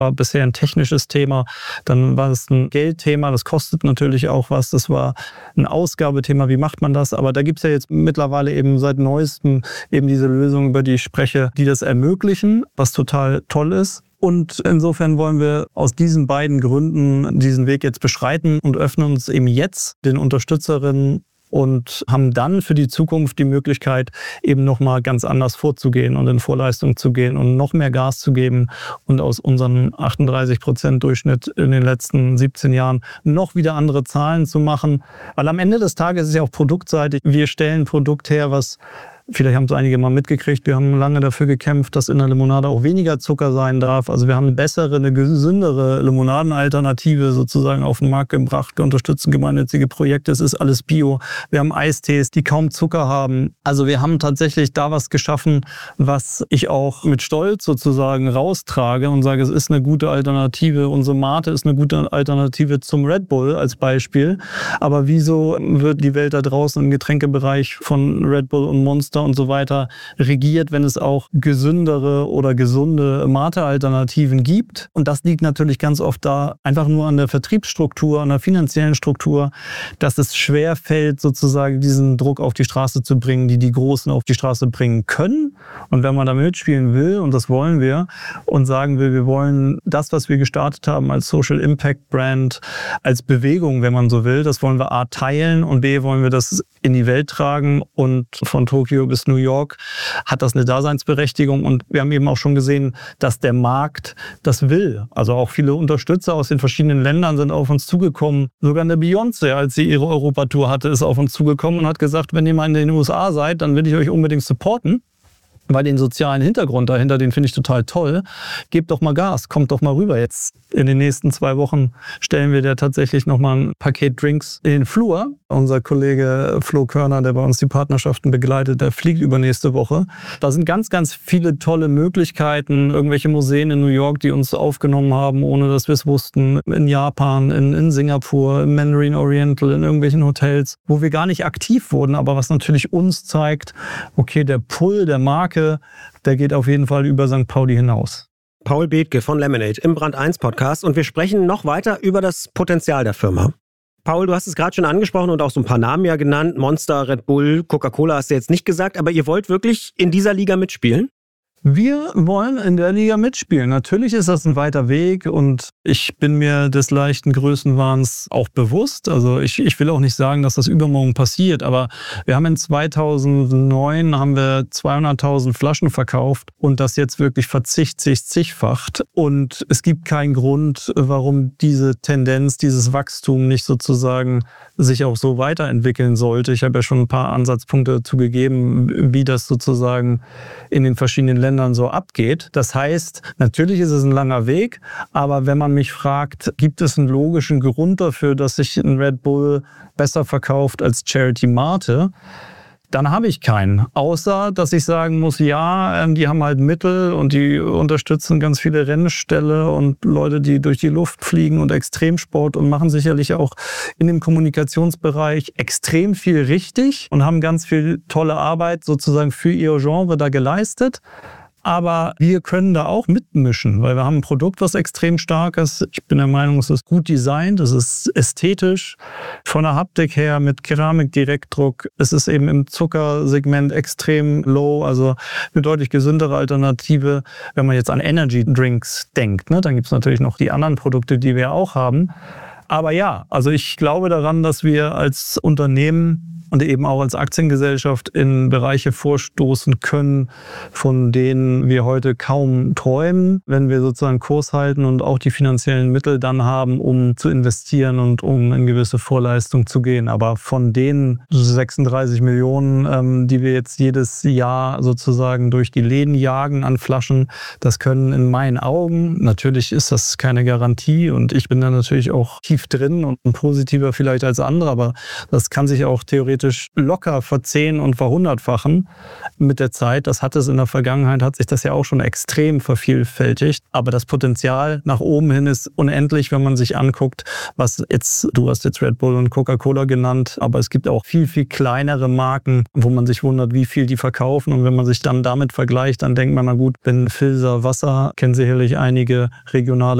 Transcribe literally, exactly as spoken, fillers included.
war bisher ein technisches Thema. Dann war es ein Geldthema, das kostet natürlich auch was. Das war ein Ausgabethema, wie macht man das? Aber da gibt es ja jetzt mittlerweile eben seit neuestem eben diese Lösungen, über die ich spreche, die das ermöglichen, was total toll ist. Und insofern wollen wir aus diesen beiden Gründen diesen Weg jetzt beschreiten und öffnen uns eben jetzt den Unterstützerinnen und haben dann für die Zukunft die Möglichkeit, eben nochmal ganz anders vorzugehen und in Vorleistung zu gehen und noch mehr Gas zu geben und aus unserem achtunddreißig Prozent Durchschnitt in den letzten siebzehn Jahren noch wieder andere Zahlen zu machen. Weil am Ende des Tages ist es ja auch produktseitig. Wir stellen ein Produkt her, was vielleicht haben es einige mal mitgekriegt, wir haben lange dafür gekämpft, dass in der Limonade auch weniger Zucker sein darf. Also wir haben eine bessere, eine gesündere Limonadenalternative sozusagen auf den Markt gebracht. Wir unterstützen gemeinnützige Projekte, es ist alles Bio. Wir haben Eistees, die kaum Zucker haben. Also wir haben tatsächlich da was geschaffen, was ich auch mit Stolz sozusagen raustrage und sage, es ist eine gute Alternative. Unsere Mate ist eine gute Alternative zum Red Bull als Beispiel. Aber wieso wird die Welt da draußen im Getränkebereich von Red Bull und Monster und so weiter regiert, wenn es auch gesündere oder gesunde Mate-Alternativen gibt? Und das liegt natürlich ganz oft da einfach nur an der Vertriebsstruktur, an der finanziellen Struktur, dass es schwer fällt, sozusagen diesen Druck auf die Straße zu bringen, die die Großen auf die Straße bringen können. Und wenn man da mitspielen will, und das wollen wir, und sagen will, wir wollen das, was wir gestartet haben als Social Impact Brand, als Bewegung, wenn man so will, das wollen wir A teilen und B wollen wir das in die Welt tragen, und von Tokio bis New York hat das eine Daseinsberechtigung, und wir haben eben auch schon gesehen, dass der Markt das will. Also auch viele Unterstützer aus den verschiedenen Ländern sind auf uns zugekommen. Sogar eine Beyoncé, als sie ihre Europatour hatte, ist auf uns zugekommen und hat gesagt, wenn ihr mal in den U S A seid, dann will ich euch unbedingt supporten. Weil den sozialen Hintergrund dahinter, den finde ich total toll. Gebt doch mal Gas, kommt doch mal rüber. Jetzt in den nächsten zwei Wochen stellen wir da tatsächlich nochmal ein Paket Drinks in den Flur. Unser Kollege Flo Körner, der bei uns die Partnerschaften begleitet, der fliegt übernächste Woche. Da sind ganz, ganz viele tolle Möglichkeiten. Irgendwelche Museen in New York, die uns aufgenommen haben, ohne dass wir es wussten. In Japan, in, in Singapur, im Mandarin Oriental, in irgendwelchen Hotels, wo wir gar nicht aktiv wurden, aber was natürlich uns zeigt, okay, der Pull der Marke, der geht auf jeden Fall über Sankt Pauli hinaus. Paul Bethke von Lemonade im Brand eins Podcast, und wir sprechen noch weiter über das Potenzial der Firma. Paul, du hast es gerade schon angesprochen und auch so ein paar Namen ja genannt. Monster, Red Bull, Coca-Cola hast du jetzt nicht gesagt, aber ihr wollt wirklich in dieser Liga mitspielen? Wir wollen in der Liga mitspielen. Natürlich ist das ein weiter Weg, und ich bin mir des leichten Größenwahns auch bewusst. Also ich, ich will auch nicht sagen, dass das übermorgen passiert, aber wir haben in zweitausendneun haben wir zweihunderttausend Flaschen verkauft und das jetzt wirklich verzichtig zigfacht. Und es gibt keinen Grund, warum diese Tendenz, dieses Wachstum nicht sozusagen sich auch so weiterentwickeln sollte. Ich habe ja schon ein paar Ansatzpunkte dazu gegeben, wie das sozusagen in den verschiedenen Ländern so abgeht. Das heißt, natürlich ist es ein langer Weg, aber wenn man mich fragt, gibt es einen logischen Grund dafür, dass sich ein Red Bull besser verkauft als Charity Mate, dann habe ich keinen. Außer, dass ich sagen muss, ja, die haben halt Mittel und die unterstützen ganz viele Rennställe und Leute, die durch die Luft fliegen und Extremsport, und machen sicherlich auch in dem Kommunikationsbereich extrem viel richtig und haben ganz viel tolle Arbeit sozusagen für ihr Genre da geleistet. Aber wir können da auch mitmischen, weil wir haben ein Produkt, was extrem stark ist. Ich bin der Meinung, es ist gut designt, es ist ästhetisch. Von der Haptik her mit Keramik-Direktdruck. Es ist eben im Zuckersegment extrem low, also eine deutlich gesündere Alternative. Wenn man jetzt an Energy Drinks denkt, ne, dann gibt es natürlich noch die anderen Produkte, die wir auch haben. Aber ja, also ich glaube daran, dass wir als Unternehmen und eben auch als Aktiengesellschaft in Bereiche vorstoßen können, von denen wir heute kaum träumen, wenn wir sozusagen Kurs halten und auch die finanziellen Mittel dann haben, um zu investieren und um in gewisse Vorleistung zu gehen. Aber von den sechsunddreißig Millionen, ähm, die wir jetzt jedes Jahr sozusagen durch die Läden jagen an Flaschen, das können in meinen Augen, natürlich ist das keine Garantie, und ich bin da natürlich auch tief tief drin und ein positiver vielleicht als andere, aber das kann sich auch theoretisch locker verzehn- und verhundertfachen mit der Zeit. Das hat es in der Vergangenheit, hat sich das ja auch schon extrem vervielfältigt. Aber das Potenzial nach oben hin ist unendlich, wenn man sich anguckt, was jetzt, du hast jetzt Red Bull und Coca-Cola genannt, aber es gibt auch viel, viel kleinere Marken, wo man sich wundert, wie viel die verkaufen. Und wenn man sich dann damit vergleicht, dann denkt man, na gut, wenn Filzer Wasser, kennen sicherlich einige regionale